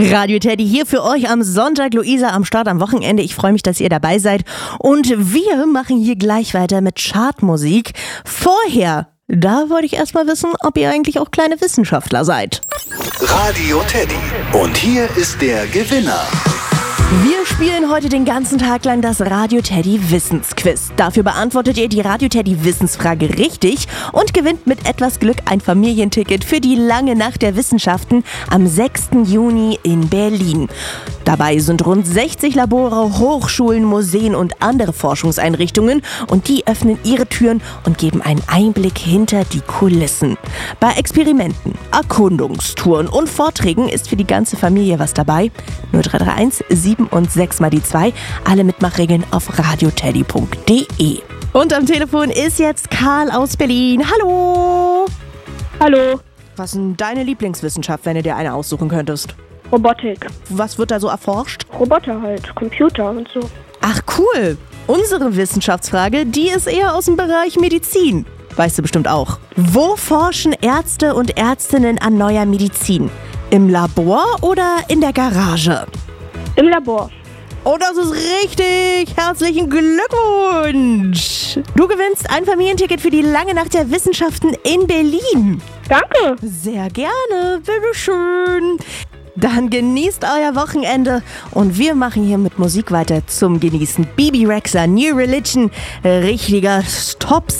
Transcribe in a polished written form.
Radio Teddy hier für euch am Sonntag. Luisa am Start am Wochenende. Ich freue mich, dass ihr dabei seid. Und wir machen hier gleich weiter mit Chartmusik. Vorher, da wollte ich erstmal wissen, ob ihr eigentlich auch kleine Wissenschaftler seid. Radio Teddy. Und hier ist der Gewinner. Wir spielen heute den ganzen Tag lang das Radio Teddy Wissensquiz. Dafür beantwortet ihr die Radio Teddy Wissensfrage richtig und gewinnt mit etwas Glück ein Familienticket für die lange Nacht der Wissenschaften am 6. Juni in Berlin. Dabei sind rund 60 Labore, Hochschulen, Museen und andere Forschungseinrichtungen und die öffnen ihre Türen und geben einen Einblick hinter die Kulissen. Bei Experimenten, Erkundungstouren und Vorträgen ist für die ganze Familie was dabei. 0331 7 und 6 mal die 2. Alle Mitmachregeln auf radioteddy.de. Und am Telefon ist jetzt Karl aus Berlin. Hallo! Hallo. Was ist denn deine Lieblingswissenschaft, wenn du dir eine aussuchen könntest? Robotik. Was wird da so erforscht? Roboter halt, Computer und so. Ach cool! Unsere Wissenschaftsfrage, die ist eher aus dem Bereich Medizin. Weißt du bestimmt auch. Wo forschen Ärzte und Ärztinnen an neuer Medizin? Im Labor oder in der Garage? Im Labor. Oh, das ist richtig! Herzlichen Glückwunsch! Du gewinnst ein Familienticket für die lange Nacht der Wissenschaften in Berlin. Danke. Sehr gerne, bitteschön. Dann genießt euer Wochenende und wir machen hier mit Musik weiter zum Genießen. Bebe Rexha, New Religion, richtiger Top